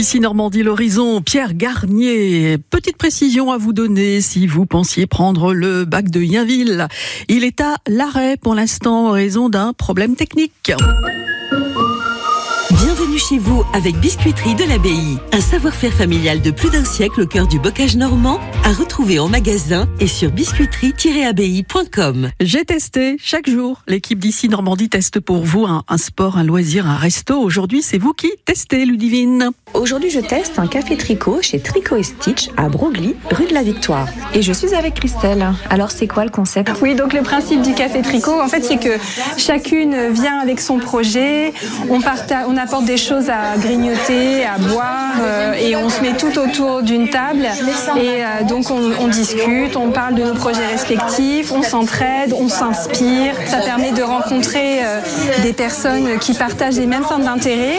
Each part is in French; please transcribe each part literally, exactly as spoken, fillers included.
D'ici Normandie l'horizon, Pierre Garnier. Petite précision à vous donner si vous pensiez prendre le bac de Yainville. Il est à l'arrêt pour l'instant en raison d'un problème technique. Bienvenue chez vous avec Biscuiterie de l'Abbaye. Un savoir-faire familial de plus d'un siècle au cœur du bocage normand, à retrouver en magasin et sur biscuiterie tiret abbaye point com. J'ai testé chaque jour. L'équipe d'ici Normandie teste pour vous un, un sport, un loisir, un resto. Aujourd'hui, c'est vous qui testez, Ludivine. Aujourd'hui, je teste un café tricot chez Tricot et Stitch à Broglie, rue de la Victoire. Et je suis avec Christelle. Alors, c'est quoi le concept ? Oui, donc le principe du café tricot, en fait, c'est que chacune vient avec son projet. On partage, on apporte des choses à grignoter, à boire, euh, et on se met tout autour d'une table. Et euh, donc, on, on discute, on parle de nos projets respectifs, on s'entraide, on s'inspire. Ça permet de rencontrer euh, des personnes qui partagent les mêmes centres d'intérêt.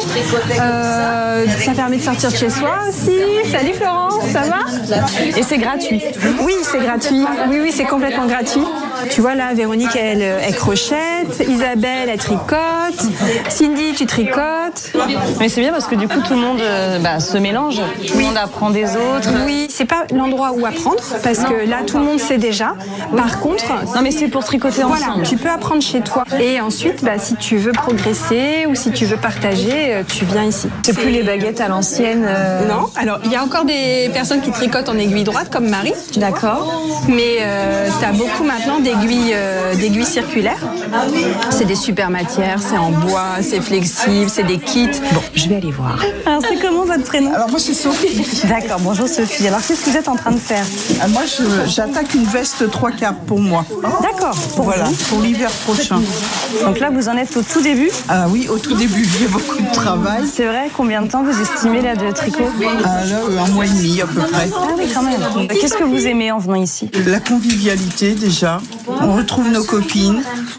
Euh, ça permet de sortir de chez soi aussi. Salut Florence, ça va ? Et c'est gratuit. Oui, c'est gratuit. Oui, oui, c'est complètement gratuit. Tu vois là, Véronique, elle, elle crochette. Isabelle, elle tricote. Cindy, tu tricotes. Mais c'est bien parce que du coup, tout le monde euh, bah, se mélange. Tout le monde apprend des autres. Oui, c'est pas l'endroit où apprendre parce que là, tout le monde sait déjà. Par contre, non, mais c'est pour tricoter voilà, ensemble. Tu peux apprendre chez toi. Et ensuite, bah, si tu veux progresser ou si tu veux partager, tu viens ici. C'est plus les baguettes à l'ancienne. Euh... Non. Alors, il y a encore des personnes qui tricotent en aiguille droite, comme Marie. D'accord. Mais euh, tu as beaucoup maintenant d'aiguilles, euh, d'aiguilles circulaires. C'est des super matières, c'est en bois, c'est flexible, c'est des kits. Bon, je vais aller voir. Alors, c'est comment votre prénom ? Alors, moi, c'est Sophie. D'accord, bonjour Sophie. Alors, qu'est-ce que vous êtes en train de faire ? Ah, moi, je, j'attaque une veste trois quarts pour moi. D'accord, pour voilà, vous. Pour l'hiver prochain. Donc là, vous en êtes au tout début ? Ah oui, au tout début, il y a beaucoup de travail. C'est vrai, combien de temps vous estimez là de tricot ? Ah, là, un mois et demi à peu près. Ah oui, quand même. Qu'est-ce que vous aimez en venant ici ? La convivialité déjà. On retrouve nos copines.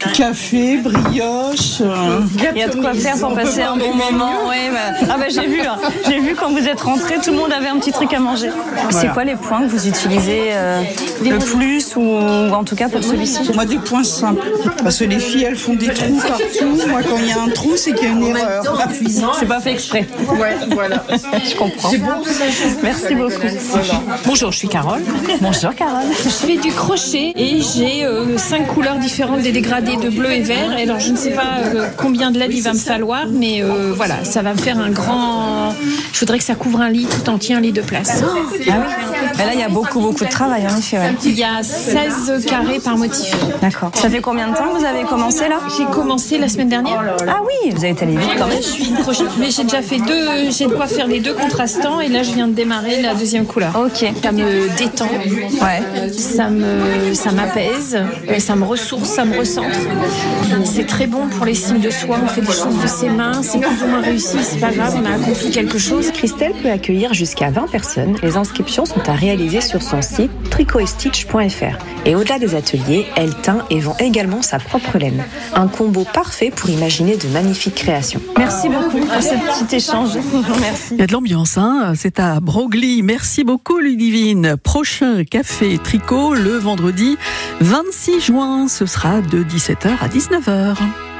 Café, brioche. Euh... Il y a de quoi faire pour passer un bon moment. Ouais, bah... Ah bah j'ai vu, hein. J'ai vu quand vous êtes rentrés, tout le monde avait un petit truc à manger. Voilà. C'est quoi les points que vous utilisez euh, le plus ou, ou en tout cas pour celui-ci ? Moi, des points simples. Parce que les filles, elles font des trous partout. Moi, quand il y a un trou, c'est qu'il y a une erreur. C'est pas fait exprès. Ouais, voilà. Je comprends. Merci beaucoup. Voilà. Bonjour, je suis Carole. Bonjour Carole. Je fais du crochet et j'ai euh, cinq couleurs différentes des dégradés de bleu et vert. Alors je ne sais pas euh, combien de laine il va me falloir, mais euh, voilà, ça va me faire un grand... Je voudrais que ça couvre un lit tout entier, un lit de place. Ah oui. Mais là, il y a beaucoup, beaucoup de travail, en effet. Ouais. Il y a seize carrés par motif. D'accord. Ça fait combien de temps que vous avez commencé là ? J'ai commencé la semaine dernière. Ah oui, vous avez été allé vite quand même. Je suis une crochet, mais j'ai déjà fait deux, j'ai de quoi faire les deux contrastants et là je viens de démarrer la deuxième couleur. Ok. Ça me détend, ouais. ça me, ça m'apaise, ça me ressource, ça me recentre. C'est très bon pour l'estime de soi. On fait des choses de ses mains, c'est plus ou moins réussi, c'est pas grave, on a accompli quelque chose. Christelle peut accueillir jusqu'à vingt personnes. Les inscriptions sont à réaliser sur son site tricot et stitch point f r. Et au-delà des ateliers, elle teint et vend également sa propre laine. Un combo parfait pour imaginer de magnifiques créations. Merci beaucoup pour ce petit échange. Merci. Il y a de l'ambiance, hein. C'est à Broglie. Merci beaucoup, Ludivine. Prochain café tricot le vendredi vingt-six juin. Ce sera de dix-sept heures à dix-neuf heures.